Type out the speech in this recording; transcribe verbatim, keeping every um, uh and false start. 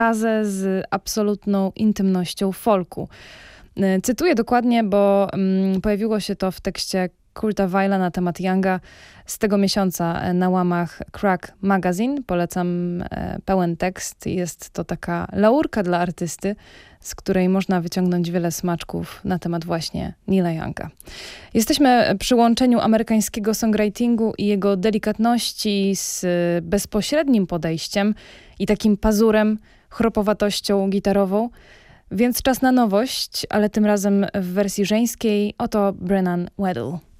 razem z absolutną intymnością folku. Cytuję dokładnie, bo um, pojawiło się to w tekście Kurta Weila na temat Younga z tego miesiąca na łamach Crack Magazine. Polecam e, pełen tekst. Jest to taka laurka dla artysty, z której można wyciągnąć wiele smaczków na temat właśnie Neila Younga. Jesteśmy przy łączeniu amerykańskiego songwritingu i jego delikatności z bezpośrednim podejściem i takim pazurem, chropowatością gitarową. Więc czas na nowość, ale tym razem w wersji żeńskiej. Oto Brennan Weddle.